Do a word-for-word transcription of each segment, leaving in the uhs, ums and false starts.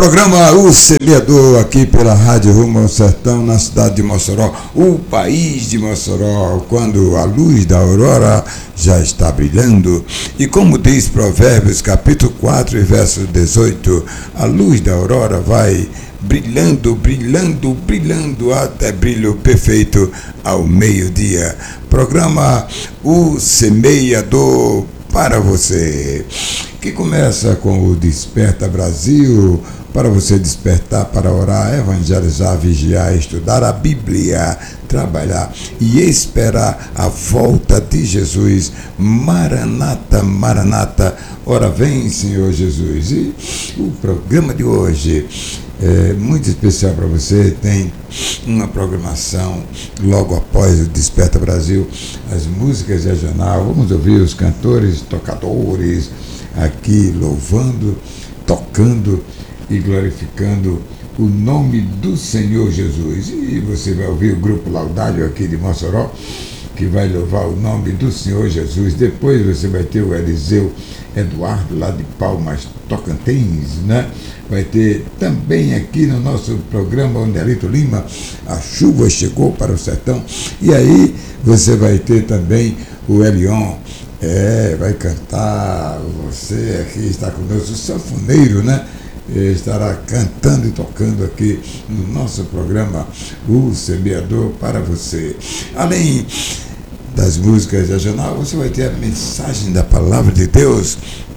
Programa O Semeador, aqui pela Rádio Rumo ao Sertão, na cidade de Mossoró, o país de Mossoró, quando a luz da aurora já está brilhando. E como diz Provérbios, capítulo quatro, verso dezoito, a luz da aurora vai brilhando, brilhando, brilhando, até brilho perfeito ao meio-dia. Programa O Semeador para você, que começa com o Desperta Brasil, para você despertar para orar, evangelizar, vigiar, estudar a Bíblia, trabalhar e esperar a volta de Jesus. Maranata, Maranata, ora vem, Senhor Jesus. E o programa de hoje é muito especial para você, tem uma programação logo após o Desperta Brasil, as músicas regionais, vamos ouvir os cantores, tocadores aqui louvando, tocando e glorificando o nome do Senhor Jesus. E você vai ouvir o grupo Laudário aqui de Mossoró, que vai louvar o nome do Senhor Jesus. Depois você vai ter o Eliseu Eduardo, lá de Palmas, Tocantins, né? Vai ter também aqui no nosso programa Ondelito Lima, a chuva chegou para o sertão. E aí você vai ter também o Elion, é, vai cantar, você aqui está conosco, o sanfoneiro, né? Estará cantando e tocando aqui no nosso programa O Semeador para você. Além das músicas regionais, você vai ter a mensagem da Palavra de Deus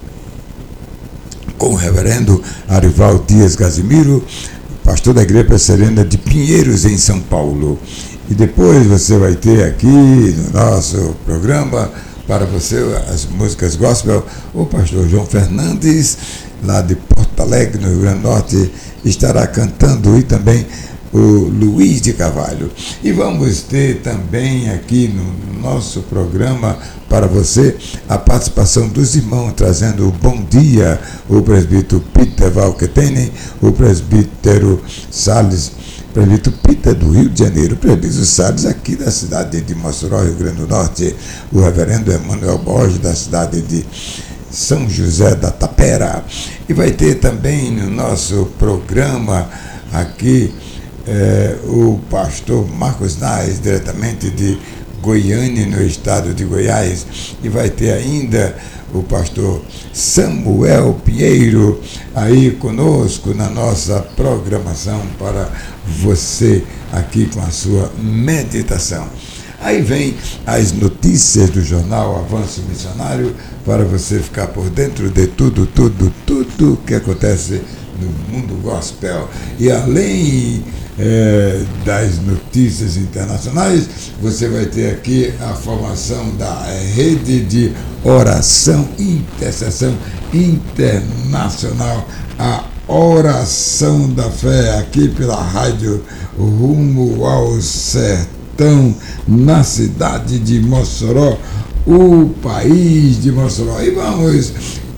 com o reverendo Arival Dias Casimiro, pastor da Igreja Serena de Pinheiros, em São Paulo. E depois você vai ter aqui no nosso programa para você as músicas gospel, o pastor João Fernandes, lá de Porto Alegre, no Rio Grande do Norte, estará cantando, e também o Luiz de Carvalho. E vamos ter também aqui no nosso programa para você a participação dos irmãos, trazendo o bom dia, o presbítero Peter Valquetene, o presbítero Salles, presbítero Peter do Rio de Janeiro, o presbítero Salles aqui da cidade de Mossoró, Rio Grande do Norte, o reverendo Emanuel Borges da cidade de São José da Tapera. E vai ter também no nosso programa aqui é, o pastor Marcos Nais, diretamente de Goiânia, no estado de Goiás. E vai ter ainda o pastor Samuel Pinheiro aí conosco na nossa programação para você aqui com a sua meditação. Aí vem as notícias do jornal Avanço Missionário, para você ficar por dentro de tudo, tudo, tudo que acontece no mundo gospel. E além é, das notícias internacionais, você vai ter aqui a formação da rede de oração e intercessão internacional, a Oração da Fé, aqui pela Rádio Rumo ao Sertão, na cidade de Mossoró, o país de Mossoró. E vamos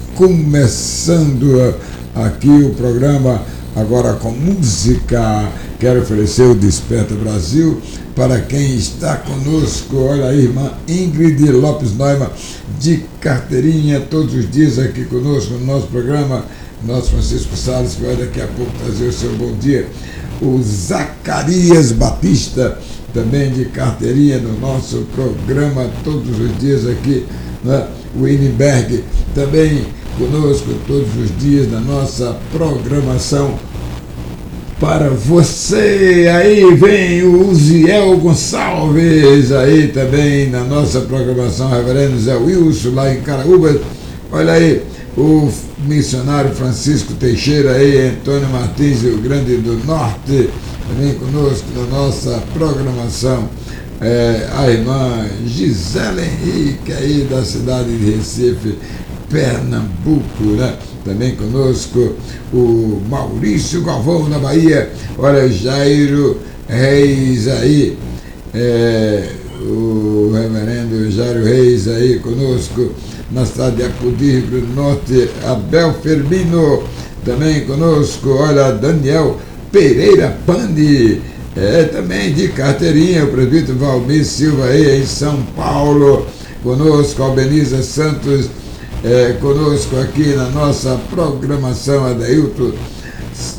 começando aqui o programa agora com música. Quero oferecer o Desperta Brasil para quem está conosco. Olha aí, irmã Ingrid Lopes Neumann, de carteirinha, todos os dias aqui conosco no nosso programa. Nosso Francisco Salles, que vai daqui a pouco trazer o seu bom dia. O Zacarias Batista, também de carteirinha no nosso programa, todos os dias aqui, né? O Ineberg, também conosco todos os dias na nossa programação para você. Aí vem o Uziel Gonçalves, aí também na nossa programação, reverendo Zé Wilson, lá em Caraúbas. Olha aí, o missionário Francisco Teixeira, aí, Antônio Martins, Rio Grande do Norte, também conosco na nossa programação. É, a irmã Gisele Henrique, aí da cidade de Recife, Pernambuco, né? Também conosco o Maurício Galvão, na Bahia. Olha, Jairo Reis aí, é, o reverendo Jairo Reis aí conosco na cidade de Apodi, Rio Grande do Norte. Abel Firmino também conosco. Olha, Daniel Pereira Pandi, é, também de carteirinha, o presbítero Valmir Silva aí em São Paulo, conosco. Albeniza Santos, é, conosco aqui na nossa programação. Adailton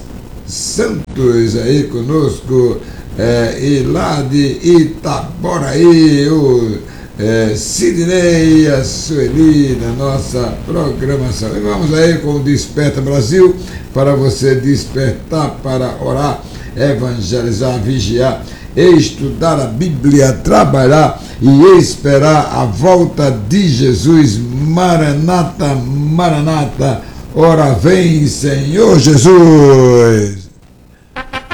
Santos aí conosco, é, e lá de Itaboraí, o é, Sidney e a Sueli na nossa programação. E vamos aí com o Desperta Brasil, para você despertar para orar, evangelizar, vigiar, estudar a Bíblia, trabalhar e esperar a volta de Jesus. Maranata, Maranata, ora vem, Senhor Jesus.